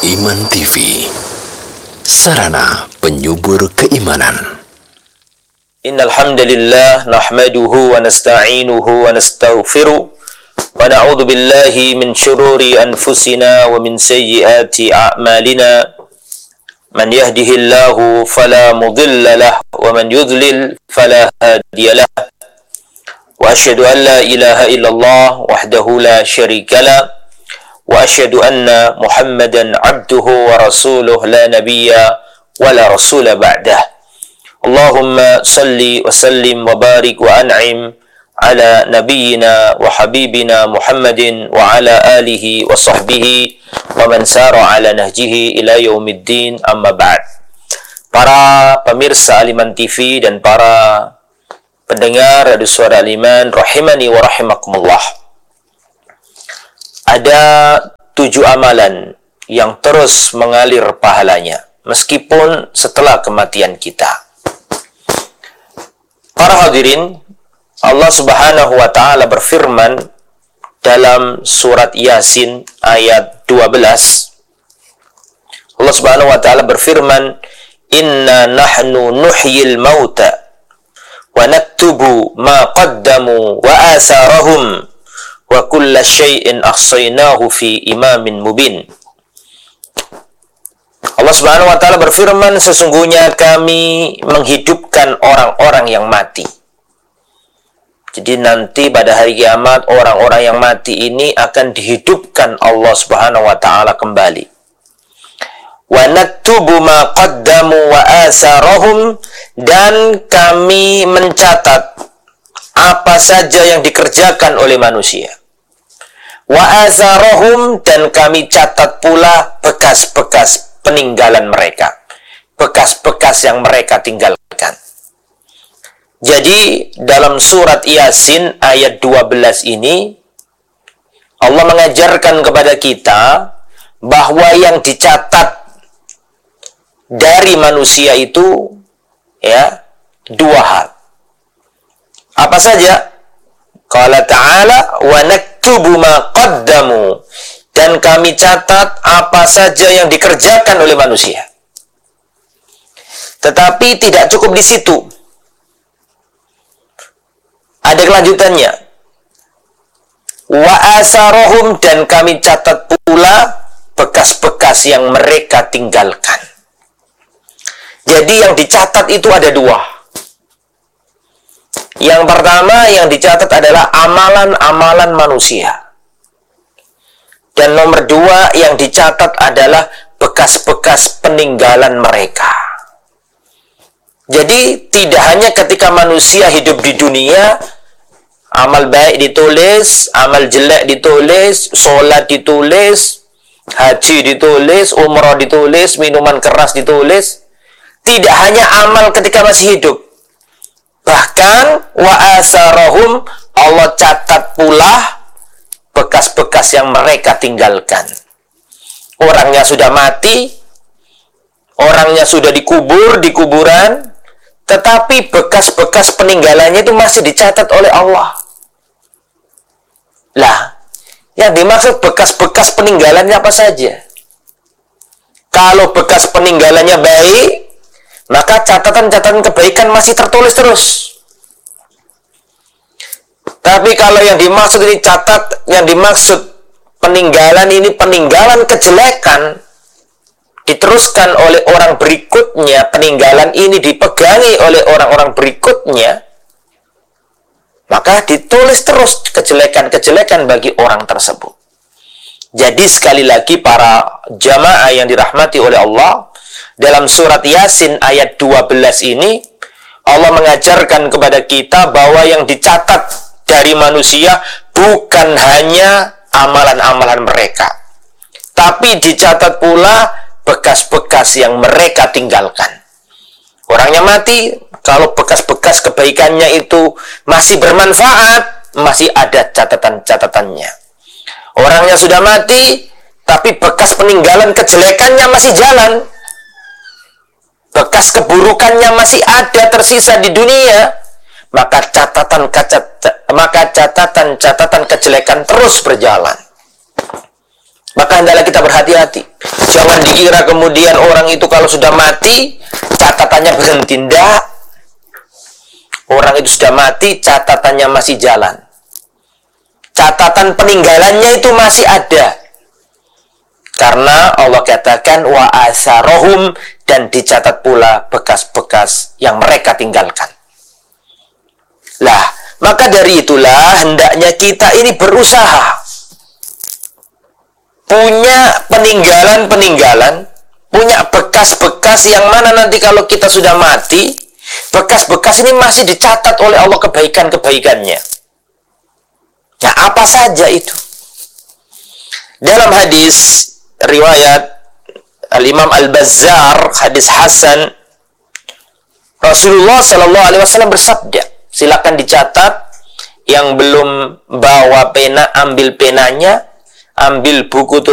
Iman TV, sarana penyubur keimanan. Innal hamdalillah nahmaduhu wa nasta'inuhu wa nastaghfiruh wa na'udzu billahi min shururi anfusina wa min sayyiati a'malina. Man yahdihillahu fala mudilla lahu wa man yudlil fala hadiya lahu. Wa asyhadu an la ilaha illallah wahdahu la syarika lahu wa asyhadu anna Muhammadan abduhu wa rasuluh la nabiyya wa la rasula ba'dah. Allahumma salli wa sallim wa barik wa an'im ala nabiyyina wa habibina Muhammadin wa ala alihi wa sahbihi wa man sara ala nahjihi ila yaumiddin, amma ba'd. Para pemirsa Al-Iman TV dan para pendengar Radio Suara Al-Iman rahimani wa rahimakumullah. Ada 7 amalan yang terus mengalir pahalanya meskipun setelah kematian kita. Para hadirin, Allah Subhanahu wa taala berfirman dalam surat Yasin ayat 12. Allah Subhanahu wa taala berfirman, "Inna nahnu nuhyil mauta wa naktubu ma qaddamu wa asarahum wa kulla syai'in ahsaynahu fi imamin mubin." Allah Subhanahu wa taala berfirman, sesungguhnya kami menghidupkan orang-orang yang mati. Jadi nanti pada hari kiamat orang-orang yang mati ini akan dihidupkan Allah Subhanahu wa taala kembali. Wa naktubu ma qaddamu wa asarahum, dan kami mencatat apa saja yang dikerjakan oleh manusia. Wa azarahum, dan kami catat pula bekas-bekas peninggalan mereka, bekas-bekas yang mereka tinggalkan. Jadi dalam surat Yasin ayat 12 ini Allah mengajarkan kepada kita bahwa yang dicatat dari manusia itu ya 2 hal. Apa saja? Qala ta'ala wa naktubu ma qaddamu, dan kami catat apa saja yang dikerjakan oleh manusia. Tetapi tidak cukup di situ. Ada kelanjutannya. Wa asarahum, dan kami catat pula bekas-bekas yang mereka tinggalkan. Jadi yang dicatat itu ada 2. Yang pertama yang dicatat adalah amalan-amalan manusia. Dan nomor 2 yang dicatat adalah bekas-bekas peninggalan mereka. Jadi tidak hanya ketika manusia hidup di dunia, amal baik ditulis, amal jelek ditulis, sholat ditulis, haji ditulis, umrah ditulis, minuman keras ditulis. Tidak hanya amal ketika masih hidup. Bahkan wa asarahum, Allah catat pula bekas-bekas yang mereka tinggalkan. Orangnya sudah mati, orangnya sudah dikubur di kuburan, tetapi bekas-bekas peninggalannya itu masih dicatat oleh Allah. Lah, yang dimaksud bekas-bekas peninggalannya apa saja? Kalau bekas peninggalannya baik, maka catatan-catatan kebaikan masih tertulis terus. Tapi kalau yang dimaksud ini yang dimaksud peninggalan ini peninggalan kejelekan, diteruskan oleh orang berikutnya, peninggalan ini dipegangi oleh orang-orang berikutnya, maka ditulis terus kejelekan-kejelekan bagi orang tersebut. Jadi sekali lagi para jamaah yang dirahmati oleh Allah, dalam surat Yasin ayat 12 ini Allah mengajarkan kepada kita bahwa yang dicatat dari manusia bukan hanya amalan-amalan mereka, tapi dicatat pula bekas-bekas yang mereka tinggalkan. Orangnya mati, kalau bekas-bekas kebaikannya itu masih bermanfaat, masih ada catatan-catatannya. Orangnya sudah mati, tapi bekas peninggalan kejelekannya masih jalan, bekas keburukannya masih ada tersisa di dunia, maka catatan-catatan kejelekan terus berjalan. Maka hendaklah kita berhati-hati. Jangan dikira kemudian orang itu kalau sudah mati catatannya berhenti. Tidak. Orang itu sudah mati, catatannya masih jalan. Catatan peninggalannya itu masih ada. Karena Allah katakan wa asarohum, dan dicatat pula bekas-bekas yang mereka tinggalkan. Lah, maka dari itulah hendaknya kita ini berusaha punya peninggalan-peninggalan, punya bekas-bekas yang mana nanti kalau kita sudah mati, bekas-bekas ini masih dicatat oleh Allah kebaikan-kebaikannya. Nah, apa saja itu? Dalam hadis riwayat Al-Imam Al-Bazzar, hadis Hasan, Rasulullah Shallallahu Alaihi Wasallam bersabda, silakan dicatat, yang belum bawa pena ambil penanya, ambil buku